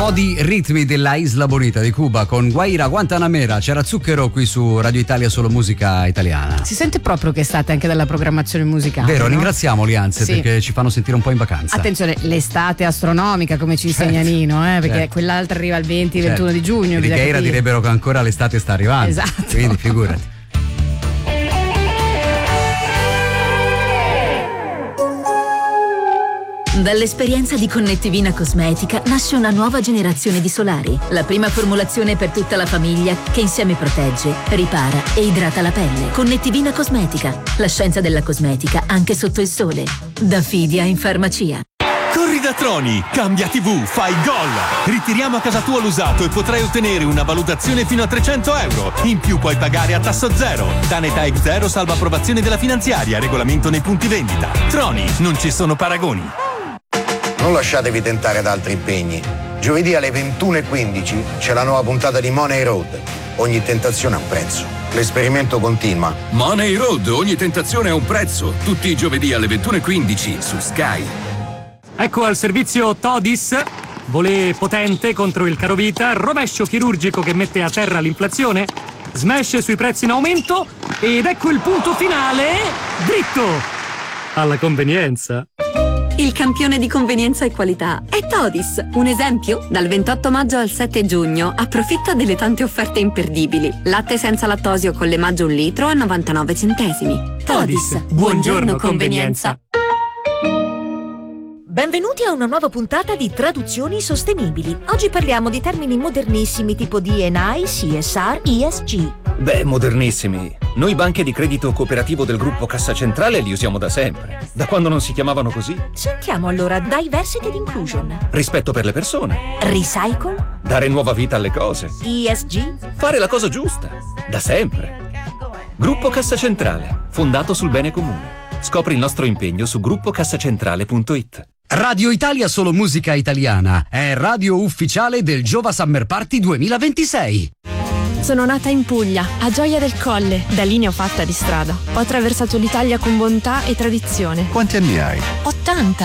po' di ritmi della Isla Bonita di Cuba con Guaira Guantanamera. C'era Zucchero qui su Radio Italia, solo musica italiana. Si sente proprio che state anche dalla programmazione musicale. Vero, no? ringraziamoli anzi, sì, perché ci fanno sentire un po' in vacanza. Attenzione, l'estate astronomica, come ci insegna Nino, perché certo, quell'altra arriva il 20-21 di giugno. I Righeira direbbero che ancora l'estate sta arrivando. Esatto. Quindi figurati. Dall'esperienza di Connettivina Cosmetica nasce una nuova generazione di solari. La prima formulazione per tutta la famiglia che insieme protegge, ripara e idrata la pelle. Connettivina Cosmetica, la scienza della cosmetica anche sotto il sole. Da Fidia in farmacia. Corri da Troni, cambia TV, fai gol! Ritiriamo a casa tua l'usato e potrai ottenere una valutazione fino a 300 euro. In più puoi pagare a tasso zero. Taneta Ex Zero salva approvazione della finanziaria, regolamento nei punti vendita. Troni, non ci sono paragoni. Non lasciatevi tentare da altri impegni. Giovedì alle 21:15 c'è la nuova puntata di Money Road. Ogni tentazione ha un prezzo. L'esperimento continua. Money Road, ogni tentazione ha un prezzo. Tutti i giovedì alle 21:15 su Sky. Ecco al servizio Todis. Volé potente contro il carovita, rovescio chirurgico che mette a terra l'inflazione, smash sui prezzi in aumento ed ecco il punto finale, dritto alla convenienza. Il campione di convenienza e qualità è Todis. Un esempio? Dal 28 maggio al 7 giugno approfitta delle tante offerte imperdibili. Latte senza lattosio con l'emaggio 1 litro a 99 centesimi. Todis. Buongiorno convenienza. Benvenuti a una nuova puntata di Traduzioni Sostenibili. Oggi parliamo di termini modernissimi tipo D&I, CSR, ESG. Beh, modernissimi. Noi banche di credito cooperativo del gruppo Cassa Centrale li usiamo da sempre. Da quando non si chiamavano così. Sentiamo allora Diversity ed Inclusion. Rispetto per le persone. Recycle. Dare nuova vita alle cose. ESG. Fare la cosa giusta. Da sempre. Gruppo Cassa Centrale. Fondato sul bene comune. Scopri il nostro impegno su gruppocassacentrale.it. Radio Italia solo musica italiana è radio ufficiale del Giova Summer Party 2026. Sono nata in Puglia, a Gioia del Colle. Da lì ne ho fatta di strada. Ho attraversato l'Italia con bontà e tradizione. Quanti anni hai? 80.